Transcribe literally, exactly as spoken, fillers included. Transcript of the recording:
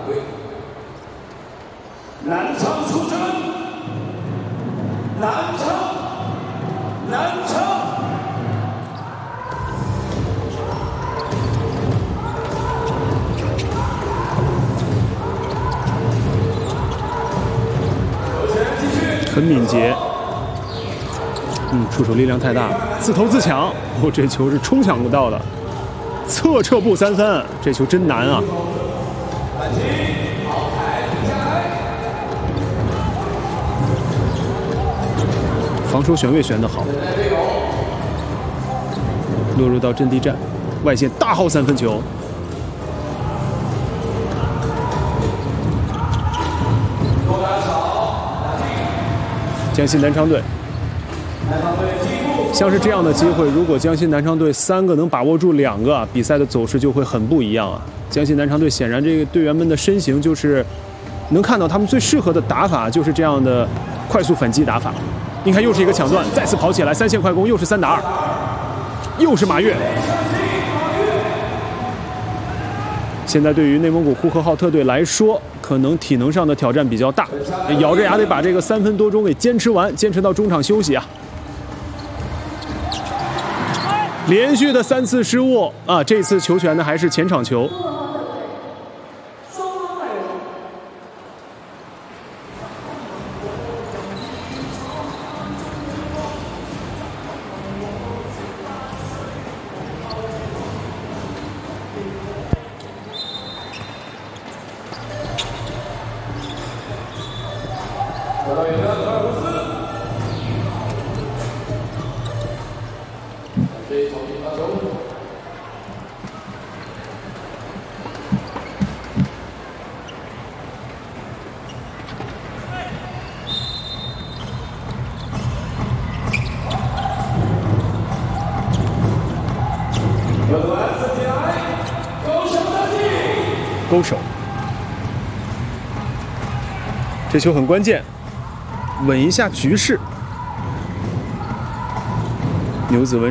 南昌出征，南昌，南昌。 很敏捷，嗯，出手力量太大，自投自抢。哦，这球是冲抢不到的，侧撤步三分，这球真难啊！防守选位选得好，落入到阵地战，外线大号三分球。 江西南昌队，像是这样的机会，如果江西南昌队三个能把握住两个，比赛的走势就会很不一样啊！江西南昌队显然这个队员们的身形就是能看到他们最适合的打法就是这样的快速反击打法。你看，又是一个抢断，再次跑起来，三线快攻，又是三打二，又是马跃。现在对于内蒙古呼和浩特队来说，可能体能上的挑战比较大，咬着牙得把这个三分多钟给坚持完，坚持到中场休息啊！连续的三次失误啊，这次球权呢还是前场球。勾手，这球很关键，稳一下局势。牛子文。